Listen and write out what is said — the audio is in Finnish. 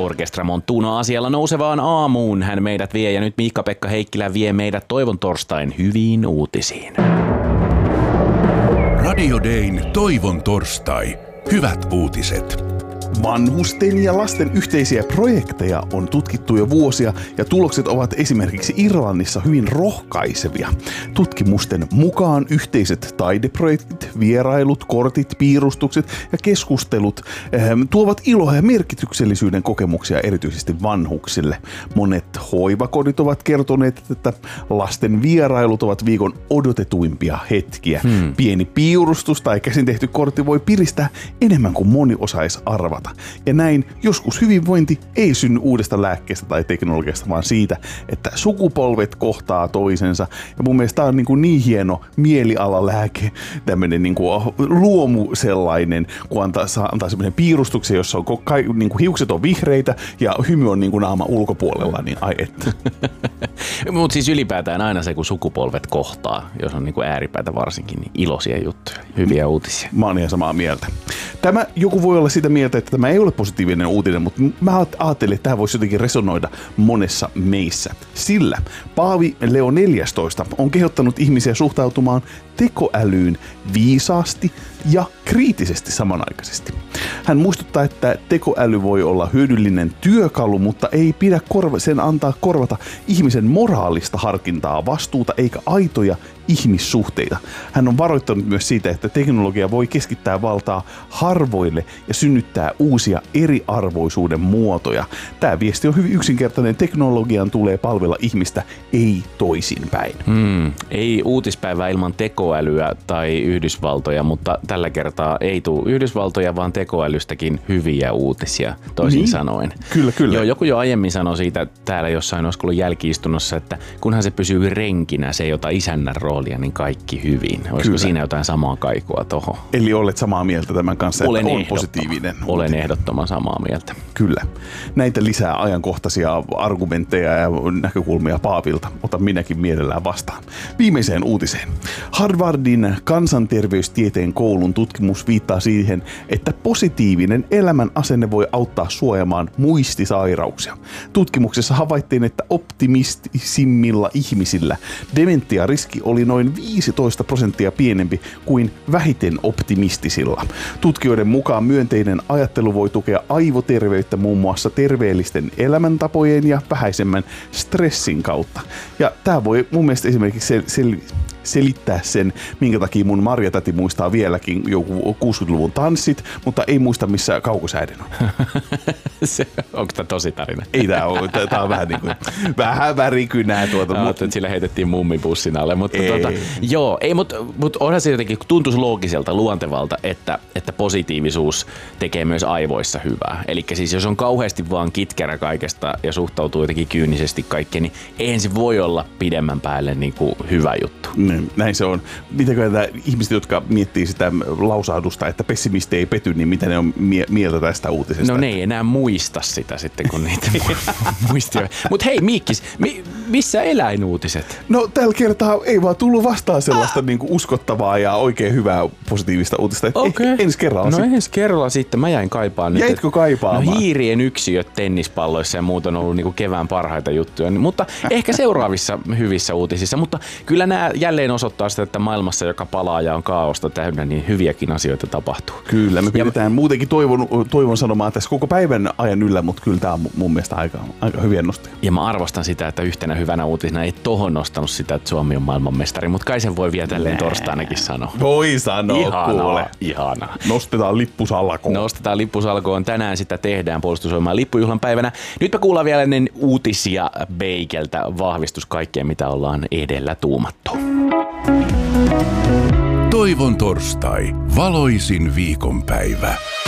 Orkestra Montuno asialla nousevaan aamuun hän meidät vie ja nyt Miikka-Pekka Heikkilä vie meidät toivon torstain hyviin uutisiin. Radio Dayn toivon torstai. Hyvät uutiset. Vanhusten ja lasten yhteisiä projekteja on tutkittu jo vuosia ja tulokset ovat esimerkiksi Irlannissa hyvin rohkaisevia. Tutkimusten mukaan yhteiset taideprojektit, vierailut, kortit, piirustukset ja keskustelut tuovat iloa ja merkityksellisyyden kokemuksia erityisesti vanhuksille. Monet hoivakodit ovat kertoneet, että lasten vierailut ovat viikon odotetuimpia hetkiä. Pieni piirustus tai käsin tehty kortti voi piristää enemmän kuin moni osaisi arvata. Ja näin joskus hyvinvointi ei synny uudesta lääkkeestä tai teknologiasta, vaan siitä, että sukupolvet kohtaa toisensa. Ja mun mielestä tämä on niin hieno mielialalääke, tämmöinen luomu sellainen, kun antaa semmoinen piirustuksen, jossa on hiukset on vihreitä ja hymy on naama ulkopuolella, niin ai että. Mutta siis ylipäätään aina se, kun sukupolvet kohtaa, jos on ääripäätä varsinkin, niin iloisia juttuja, hyviä uutisia. Mä oon ihan samaa mieltä. Joku voi olla sitä mieltä, että tämä ei ole positiivinen uutinen, mutta mä ajattelin, että tämä voisi jotenkin resonoida monessa meissä. Sillä Paavi Leo 14 on kehottanut ihmisiä suhtautumaan tekoälyyn viisaasti ja kriittisesti samanaikaisesti. Hän muistuttaa, että tekoäly voi olla hyödyllinen työkalu, mutta ei pidä sen antaa korvata ihmisen moraalista harkintaa, vastuuta eikä aitoja ihmissuhteita. Hän on varoittanut myös siitä, että teknologia voi keskittää valtaa harvoille ja synnyttää uusia eriarvoisuuden muotoja. Tämä viesti on hyvin yksinkertainen. Teknologian tulee palvella ihmistä, ei toisinpäin. Ei uutispäivää ilman tekoälyä tai Yhdysvaltoja, mutta tällä kertaa ei tule Yhdysvaltoja, vaan tekoälystäkin hyviä uutisia, toisin sanoen. Kyllä. Joo, joku jo aiemmin sanoi siitä täällä jossain, olisiko ollut jälki-istunnossa, että kunhan se pysyy renkinä, se ei ota isännän roolia, niin kaikki hyvin. Olisiko siinä jotain samaa kaikua tohon? Eli olet samaa mieltä tämän kanssa, että on positiivinen. Olen ehdottoman samaa mieltä. Kyllä. Näitä lisää ajankohtaisia argumentteja ja näkökulmia Paavilta otan minäkin mielellään vastaan. Viimeiseen uutiseen. Harvardin kansanterveystieteen koulun tutkimus viittaa siihen, että positiivinen elämän asenne voi auttaa suojamaan muistisairauksia. Tutkimuksessa havaittiin, että optimistisimmilla ihmisillä dementiariski oli noin 15% pienempi kuin vähiten optimistisilla. Tutkijoiden mukaan myönteinen ajattelu voi tukea aivoterveyttä muun muassa terveellisten elämäntapojen ja vähäisemmän stressin kautta. Ja tämä voi mun mielestä esimerkiksi selittää sen, minkä takia mun Marja-täti muistaa vieläkin joku 60-luvun tanssit, mutta ei muista missä kaukosäädin on. Onko tämä tosi tarina? Ei tämä ole. Tämä on vähän värikynää tuota. Että sillä heitettiin mummibussin alle, mutta mutta onhan se jotenkin tuntuisi loogiselta, luontevalta, että positiivisuus tekee myös aivoissa hyvää. Eli siis jos on kauheasti vaan kitkerä kaikesta ja suhtautuu jotenkin kyynisesti kaikkeen, niin eihän se voi olla pidemmän päälle hyvä juttu. Näin se on. Mitenkö ihmiset, jotka miettii sitä lausahdusta, että pessimisti ei pety, niin mitä ne on mieltä tästä uutisesta? No ne ei enää muista sitä sitten, kun niitä muistia. Mutta hei Miikkis, missä eläinuutiset? No tällä kertaa ei vaan tullut vastaan sellaista uskottavaa ja oikein hyvää positiivista uutista. Okay. Ensi kerralla. No ensi kerralla sitten. Mä jäin kaipaan nyt. Jäitkö kaipaamaan? No hiirien yksiöt tennispalloissa ja muut on ollut kevään parhaita juttuja. Mutta ehkä seuraavissa hyvissä uutisissa. Mutta kyllä nämä jälleen osoittaa sitä, että maailmassa, joka palaa ja on kaaosta täynnä, niin hyviäkin asioita tapahtuu. Kyllä, me pidetään muutenkin toivon sanomaa tässä koko päivän ajan yllä, mutta kyllä tämä on mun mielestä aika hyviä nostoja. Ja mä arvostan sitä, että yhtenä hyvänä uutisena ei tohon nostanut sitä, että Suomi on maailmanmestari, mutta kai sen voi vielä tälleen torstainakin sanoa. Voi sanoa, kuule. Ihanaa. Nostetaan lippusalkoon. Tänään sitä tehdään Puolustusvoimain lippujuhlan päivänä. Nyt me kuullaan vielä ennen uutisia Beikeltä vahvistus kaikkeen, mitä ollaan edellä tuumattu. Toivon torstai. Valoisin viikonpäivä.